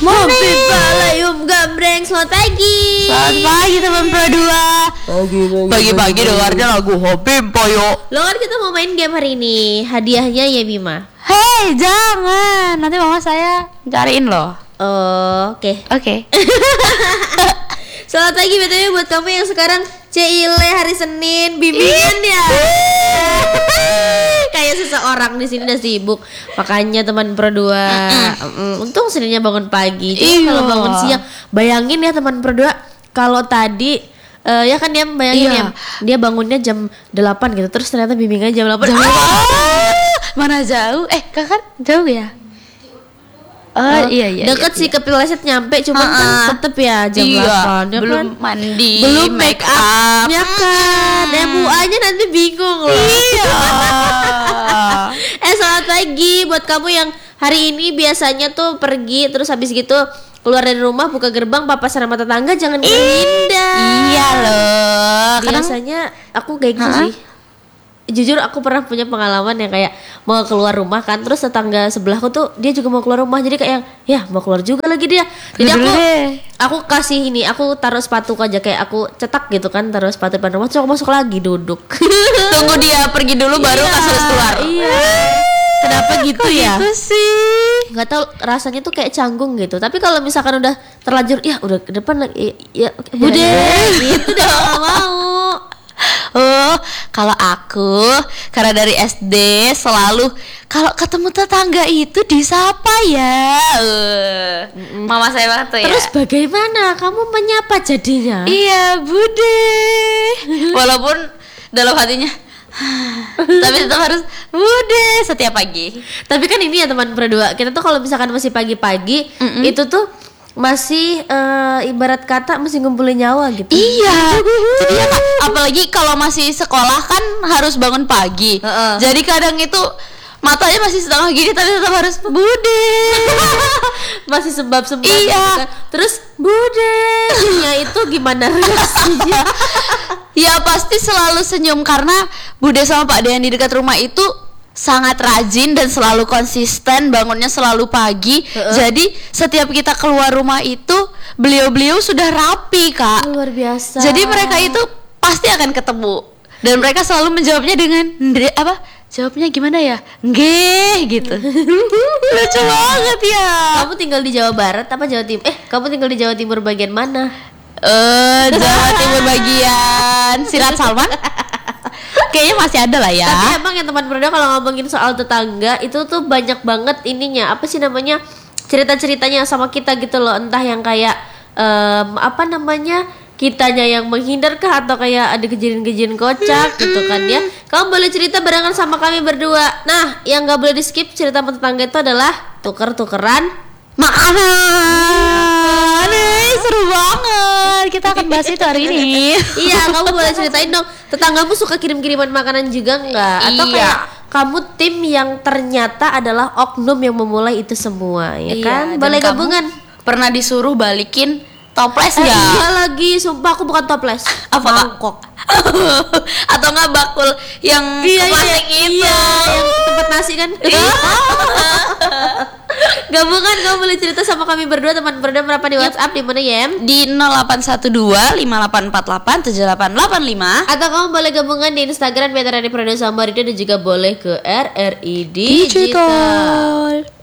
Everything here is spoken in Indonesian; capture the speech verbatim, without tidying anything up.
Mopi Palayum Gambreng. Selamat pagi. Selamat pagi teman Pro dua. Pagi pagi. Pagi-pagi dengarnya lagu Hobi Poyo. Lo kan kita mau main game hari ini. Hadiahnya ya Bima. Hei, jangan. Nanti mama saya cariin loh. Oh, oke. Okay. Oke. Okay. Selamat pagi B T W buat kamu yang sekarang Cile hari Senin bimbingan ya. Kayak seseorang di sini udah sibuk. Makanya teman Pro dua. Mm, untung Seninnya bangun pagi. Jadi kalau bangun siang, bayangin ya teman Pro dua, kalau tadi uh, ya kan dia bayangin iya. ya, dia bangunnya jam delapan gitu. Terus ternyata bimbingannya jam delapan. Jam ah! Mana jauh? Eh, Kakak jauh ya? Oh, uh, iya iya. Deket iya, sih iya. ke Pilaset nyampe, cuman uh-uh. kan tetep ya jam iya, delapan. Ya belum kan? mandi, belum make up, ya kan. Hmm. M U A-nya nanti bingung loh. Iya. Eh selamat pagi buat kamu yang hari ini biasanya tuh pergi terus habis gitu keluar dari rumah buka gerbang papasan sama tetangga, jangan menghindar. Iya loh. Biasanya aku kayak gitu sih. Jujur aku pernah punya pengalaman yang kayak mau keluar rumah kan, terus tetangga sebelahku tuh dia juga mau keluar rumah, jadi kayak ya mau keluar juga lagi dia. Jadi aku aku kasih ini, aku taruh sepatu aja, kayak aku cetak gitu kan, taruh sepatu di depan rumah, terus aku masuk lagi duduk. Tunggu dia pergi dulu baru iya, kasih keluar. Iya. Kenapa gitu Kok ya? Gitu sih. Nggak tahu, rasanya tuh kayak canggung gitu. Tapi kalau misalkan udah terlanjur, ya udah ke depan lagi, ya, ya bude, ya, gitu udah gak mau. Oh, kalau aku karena dari S D selalu kalau ketemu tetangga itu disapa ya. Uh, mama saya banget tuh ya. Terus bagaimana kamu menyapa jadinya? Iya, bude. Walaupun dalam hatinya tapi tetap harus bude setiap pagi. Tapi kan ini ya teman berdua, kita tuh kalau misalkan masih pagi-pagi, Mm-mm. itu tuh masih uh, ibarat kata masih ngumpulin nyawa gitu. Iya. Jadi ya, apalagi kalau masih sekolah kan harus bangun pagi. Uh-uh. Jadi kadang itu matanya masih setengah gini tapi tetap harus bude. Masih sebab-sebab iya. gitu kan. Terus bude ya itu gimana reaksinya? Ya pasti selalu senyum karena bude sama Pak De yang di dekat rumah itu sangat rajin dan selalu konsisten, bangunnya selalu pagi. Uh-uh. Jadi setiap kita keluar rumah itu beliau-beliau sudah rapi, Kak. Luar biasa. Jadi mereka itu pasti akan ketemu dan mereka selalu menjawabnya dengan apa? Jawabnya gimana ya? Nggih gitu. Lucu banget ya. Kamu tinggal di Jawa Barat apa Jawa Timur? Eh, kamu tinggal di Jawa Timur bagian mana? Eh, Jawa Timur bagian Sirat Salman. Kayaknya masih ada lah ya. Tapi emang ya teman berdua, kalau ngomongin soal tetangga itu tuh banyak banget ininya, apa sih namanya, cerita-ceritanya sama kita gitu loh. Entah yang kayak um, apa namanya, kitanya yang menghindar kah, atau kayak ada kejadian-kejadian kocak gitu kan ya. Kamu boleh cerita barengan sama kami berdua. Nah, yang gak boleh di skip cerita sama tetangga itu adalah tuker-tukeran makanan. Nih, seru banget. Kita akan bahas itu hari ini. Iya, kamu boleh ceritain dong, tetanggamu suka kirim-kiriman makanan juga nggak? Atau iya. kayak kamu tim yang ternyata adalah oknum yang memulai itu semua, ya iya, kan? Boleh gabungan. Pernah disuruh balikin toples Eh, nggak? iya lagi, sumpah aku bukan toples. Apa, Kak? mangkok? Atau nggak bakul yang Iya, plastik iya, itu? iya, yang tempat nasi kan? Gabungan, kamu boleh cerita sama kami berdua, teman berdua berapa di WhatsApp di mana ya? Di nol delapan satu dua lima delapan empat delapan tujuh delapan delapan lima. Atau kamu boleh gabungan di Instagram Veterani Production Sambarido, dan juga boleh ke R R I Digital. Digital.